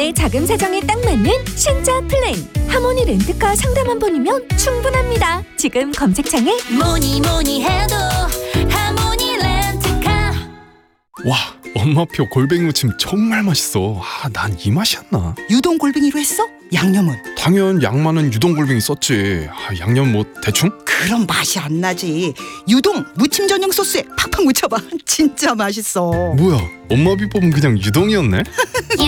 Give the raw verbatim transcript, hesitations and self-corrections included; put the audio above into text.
내 자금 사정에 딱 맞는 신자 플랜. 하모니 렌트카 상담 한 번이면 충분합니다. 지금 검색창에 뭐니 뭐니 해도 하모니 렌트카. 와, 엄마표 골뱅이 무침 정말 맛있어. 아, 난 이 맛이었나? 유동 골뱅이로 했어? 양념은? 당연 양 많은 유동 골뱅이 썼지. 아, 양념 뭐 대충? 그럼 맛이 안 나지. 유동 무침 전용 소스에 팍팍 묻혀봐. 진짜 맛있어. 뭐야, 엄마 비법은 그냥 유동이었네?